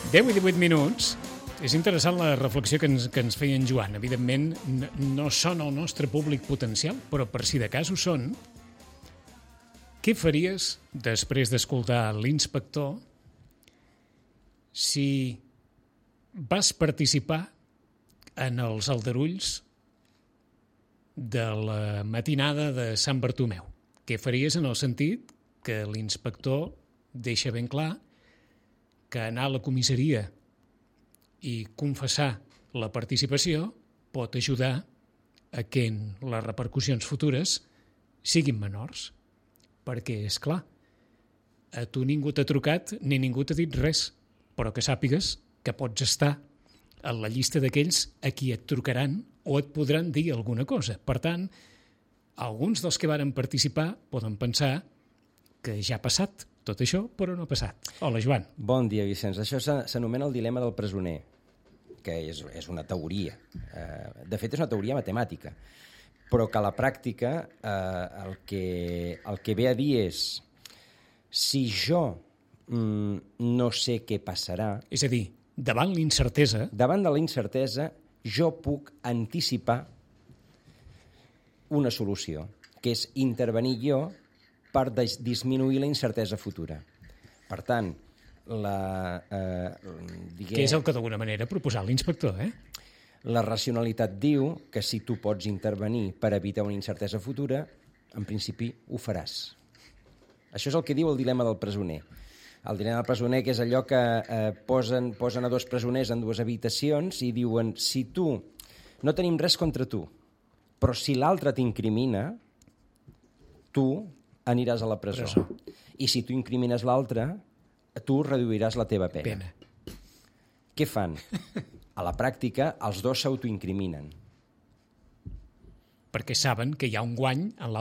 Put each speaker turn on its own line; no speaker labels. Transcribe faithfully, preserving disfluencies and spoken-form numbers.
deu i divuit minuts. És interessant la reflexió que ens, que ens feia en Joan. Evidentment, no, no són el nostre públic potencial, però per si de cas ho són. Què faries, després d'escoltar l'inspector, si vas participar en els aldarulls de la matinada de Sant Bartomeu? Què faries en el sentit que l'inspector deixa ben clar que anar a la comissaria i confessar la participació pot ajudar a que les repercussions futures siguin menors. Perquè, és clar, a tu ningú t'ha trucat ni ningú t'ha dit res, però que sàpigues que pots estar a la llista d'aquells a qui et trucaran o et podran dir alguna cosa. Per tant, alguns dels que varen participar poden pensar que ja ha passat tot això, però no ha passat. Hola, Joan.
Bon dia, Vicenç. Això s'anomena el dilema del presoner, que és, és una teoria. Eh, de fet, és una teoria matemàtica, però que a la pràctica eh, el, que, el que ve a dir és si jo mm, no sé què passarà...
És a dir, davant l'incertesa...
Davant de la incertesa, jo puc anticipar una solució, que és intervenir jo per disminuir la incertesa futura. Per tant, la... Eh, diguem,
que és el que d'alguna manera ha proposat l'inspector, eh?
La racionalitat diu que si tu pots intervenir per evitar una incertesa futura, en principi ho faràs. Això és el que diu el dilema del presoner. El dilema del presoner, que és allò que eh, posen, posen a dos presoners en dues habitacions i diuen, si tu, no tenim res contra tu, però si l'altre t'incrimina, tu aniràs a la presó. presó. I si tu incrimines l'altre, tu reduiràs la teva pena.
pena.
Què fan? A la pràctica, els dos s'autoincriminen.
Perquè saben que hi ha un guany en l'altre